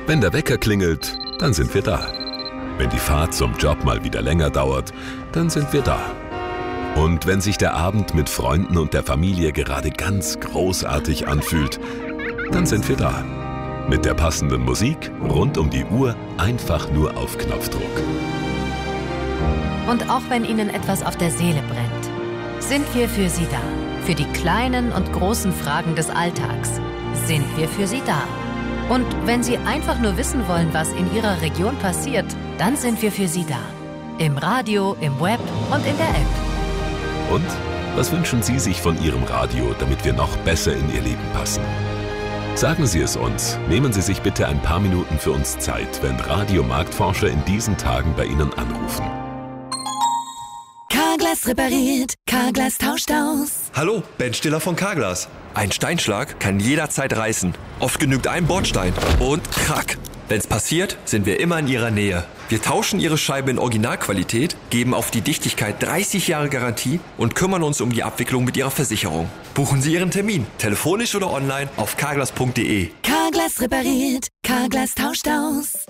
Wenn der Wecker klingelt, dann sind wir da. Wenn die Fahrt zum Job mal wieder länger dauert, dann sind wir da. Und wenn sich der Abend mit Freunden und der Familie gerade ganz großartig anfühlt, dann sind wir da. Mit der passenden Musik rund um die Uhr, einfach nur auf Knopfdruck. Und auch wenn Ihnen etwas auf der Seele brennt, sind wir für Sie da. Für die kleinen und großen Fragen des Alltags sind wir für Sie da. Und wenn Sie einfach nur wissen wollen, was in Ihrer Region passiert, dann sind wir für Sie da. Im Radio, im Web und in der App. Und was wünschen Sie sich von Ihrem Radio, damit wir noch besser in Ihr Leben passen? Sagen Sie es uns. Nehmen Sie sich bitte ein paar Minuten für uns Zeit, wenn Radiomarktforscher in diesen Tagen bei Ihnen anrufen. Carglass repariert, Carglass tauscht aus. Hallo, Ben Stiller von Carglass. Ein Steinschlag kann jederzeit reißen. Oft genügt ein Bordstein und krack. Wenn's passiert, sind wir immer in Ihrer Nähe. Wir tauschen Ihre Scheibe in Originalqualität, geben auf die Dichtigkeit 30 Jahre Garantie und kümmern uns um die Abwicklung mit Ihrer Versicherung. Buchen Sie Ihren Termin, telefonisch oder online auf carglass.de. Carglass repariert, Carglass tauscht aus.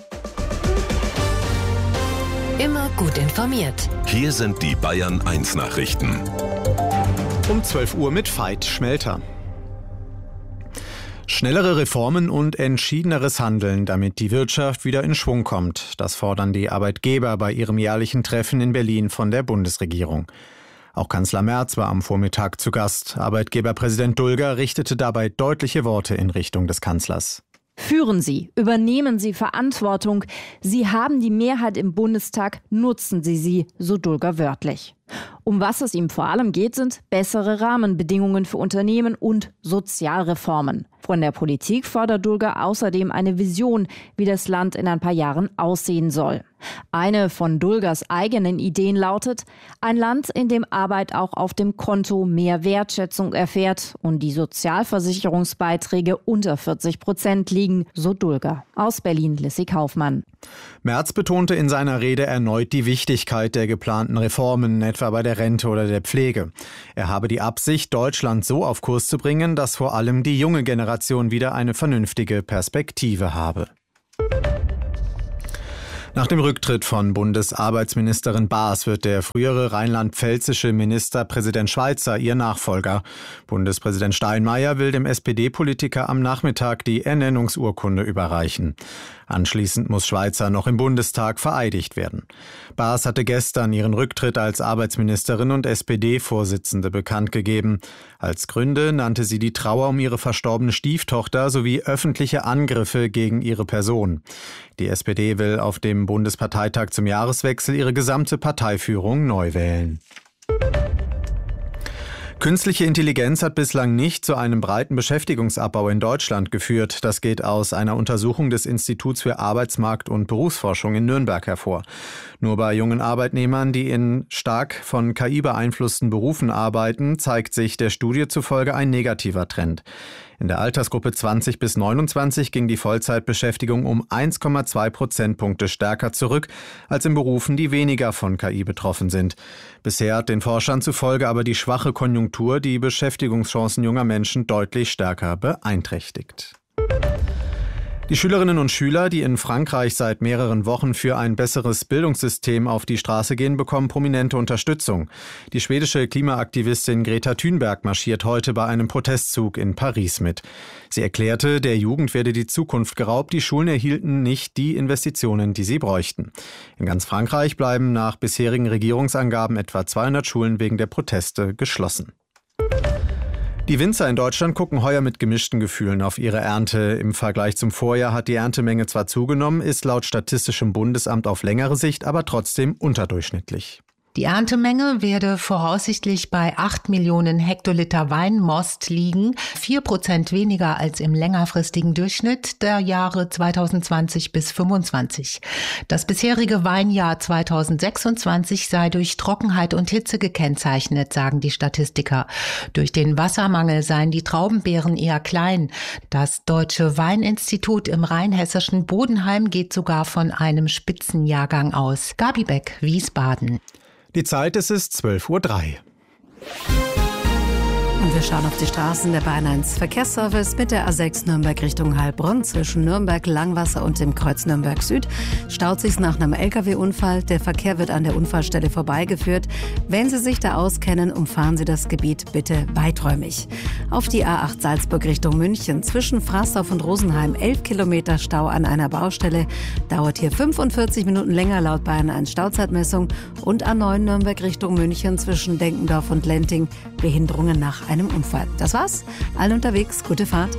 Immer gut informiert. Hier sind die Bayern 1 Nachrichten. Um 12 Uhr mit Veit Schmelter. Schnellere Reformen und entschiedeneres Handeln, damit die Wirtschaft wieder in Schwung kommt. Das fordern die Arbeitgeber bei ihrem jährlichen Treffen in Berlin von der Bundesregierung. Auch Kanzler Merz war am Vormittag zu Gast. Arbeitgeberpräsident Dulger richtete dabei deutliche Worte in Richtung des Kanzlers. Führen Sie, übernehmen Sie Verantwortung. Sie haben die Mehrheit im Bundestag, nutzen Sie sie, so Dulger wörtlich. Um was es ihm vor allem geht, sind bessere Rahmenbedingungen für Unternehmen und Sozialreformen. Von der Politik fordert Dulger außerdem eine Vision, wie das Land in ein paar Jahren aussehen soll. Eine von Dulgers eigenen Ideen lautet: ein Land, in dem Arbeit auch auf dem Konto mehr Wertschätzung erfährt und die Sozialversicherungsbeiträge unter 40% liegen, so Dulger. Aus Berlin, Lissy Kaufmann. Merz betonte in seiner Rede erneut die Wichtigkeit der geplanten Reformen, etwa bei der Rente oder der Pflege. Er habe die Absicht, Deutschland so auf Kurs zu bringen, dass vor allem die junge Generation wieder eine vernünftige Perspektive habe. Nach dem Rücktritt von Bundesarbeitsministerin Baas wird der frühere rheinland-pfälzische Ministerpräsident Schweizer ihr Nachfolger. Bundespräsident Steinmeier will dem SPD-Politiker am Nachmittag die Ernennungsurkunde überreichen. Anschließend muss Schweizer noch im Bundestag vereidigt werden. Baas hatte gestern ihren Rücktritt als Arbeitsministerin und SPD-Vorsitzende bekannt gegeben. Als Gründe nannte sie die Trauer um ihre verstorbene Stieftochter sowie öffentliche Angriffe gegen ihre Person. Die SPD will auf dem Bundesparteitag zum Jahreswechsel ihre gesamte Parteiführung neu wählen. Künstliche Intelligenz hat bislang nicht zu einem breiten Beschäftigungsabbau in Deutschland geführt. Das geht aus einer Untersuchung des Instituts für Arbeitsmarkt- und Berufsforschung in Nürnberg hervor. Nur bei jungen Arbeitnehmern, die in stark von KI beeinflussten Berufen arbeiten, zeigt sich der Studie zufolge ein negativer Trend. In der Altersgruppe 20 bis 29 ging die Vollzeitbeschäftigung um 1,2 Prozentpunkte stärker zurück als in Berufen, die weniger von KI betroffen sind. Bisher hat den Forschern zufolge aber die schwache Konjunktur die Beschäftigungschancen junger Menschen deutlich stärker beeinträchtigt. Die Schülerinnen und Schüler, die in Frankreich seit mehreren Wochen für ein besseres Bildungssystem auf die Straße gehen, bekommen prominente Unterstützung. Die schwedische Klimaaktivistin Greta Thunberg marschiert heute bei einem Protestzug in Paris mit. Sie erklärte, der Jugend werde die Zukunft geraubt, die Schulen erhielten nicht die Investitionen, die sie bräuchten. In ganz Frankreich bleiben nach bisherigen Regierungsangaben etwa 200 Schulen wegen der Proteste geschlossen. Die Winzer in Deutschland gucken heuer mit gemischten Gefühlen auf ihre Ernte. Im Vergleich zum Vorjahr hat die Erntemenge zwar zugenommen, ist laut Statistischem Bundesamt auf längere Sicht aber trotzdem unterdurchschnittlich. Die Erntemenge werde voraussichtlich bei 8 Millionen Hektoliter Weinmost liegen, 4% weniger als im längerfristigen Durchschnitt der Jahre 2020 bis 2025. Das bisherige Weinjahr 2026 sei durch Trockenheit und Hitze gekennzeichnet, sagen die Statistiker. Durch den Wassermangel seien die Traubenbeeren eher klein. Das Deutsche Weininstitut im rheinhessischen Bodenheim geht sogar von einem Spitzenjahrgang aus. Gabi Beck, Wiesbaden. Die Zeit ist 12:03 Uhr. Und wir schauen auf die Straßen der Bayern 1 Verkehrsservice mit der A6 Nürnberg Richtung Heilbronn. Zwischen Nürnberg Langwasser und dem Kreuz Nürnberg Süd staut sich nach einem LKW-Unfall. Der Verkehr wird an der Unfallstelle vorbeigeführt. Wenn Sie sich da auskennen, umfahren Sie das Gebiet bitte weiträumig. Auf die A8 Salzburg Richtung München. Zwischen Frasdorf und Rosenheim 11 Kilometer Stau an einer Baustelle. Dauert hier 45 Minuten länger laut Bayern 1 Stauzeitmessung. Und A9 Nürnberg Richtung München zwischen Denkendorf und Lenting. Behinderungen nach einem Unfall. Das war's. Allen unterwegs, gute Fahrt.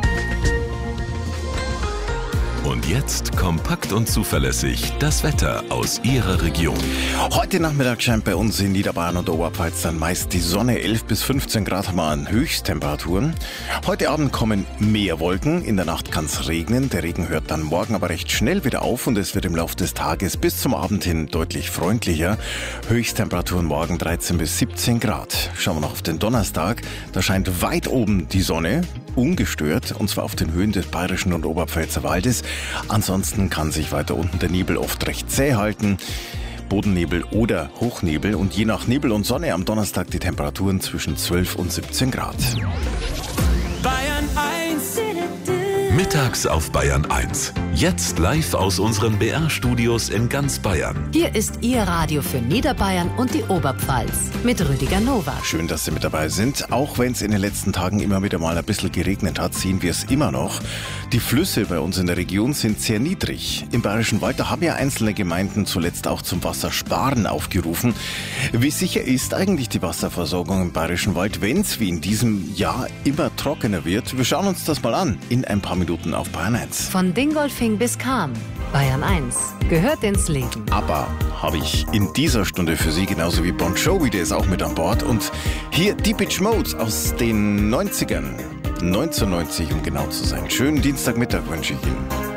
Und jetzt kompakt und zuverlässig das Wetter aus Ihrer Region. Heute Nachmittag scheint bei uns in Niederbayern und Oberpfalz dann meist die Sonne. 11 bis 15 Grad haben wir an Höchsttemperaturen. Heute Abend kommen mehr Wolken. In der Nacht kann es regnen. Der Regen hört dann morgen aber recht schnell wieder auf und es wird im Laufe des Tages bis zum Abend hin deutlich freundlicher. Höchsttemperaturen morgen 13 bis 17 Grad. Schauen wir noch auf den Donnerstag. Da scheint weit oben die Sonne, ungestört, und zwar auf den Höhen des Bayerischen und Oberpfälzer Waldes. Ansonsten kann sich weiter unten der Nebel oft recht zäh halten. Bodennebel oder Hochnebel und je nach Nebel und Sonne am Donnerstag die Temperaturen zwischen 12 und 17 Grad. Bayern 1. Mittags auf Bayern 1. Jetzt live aus unseren BR-Studios in ganz Bayern. Hier ist Ihr Radio für Niederbayern und die Oberpfalz mit Rüdiger Nowak. Schön, dass Sie mit dabei sind. Auch wenn es in den letzten Tagen immer wieder mal ein bisschen geregnet hat, sehen wir es immer noch. Die Flüsse bei uns in der Region sind sehr niedrig. Im Bayerischen Wald, da haben ja einzelne Gemeinden zuletzt auch zum Wassersparen aufgerufen. Wie sicher ist eigentlich die Wasserversorgung im Bayerischen Wald, wenn es wie in diesem Jahr immer trockener wird? Wir schauen uns das mal an in ein paar Minuten auf Bayern 1. Von Dingolfing bis Cham. Bayern 1 gehört ins Leben. Aber habe ich in dieser Stunde für Sie, genauso wie Bon Jovi, der ist auch mit an Bord. Und hier Depeche Mode aus den 90ern. 1990, um genau zu sein. Schönen Dienstagmittag wünsche ich Ihnen.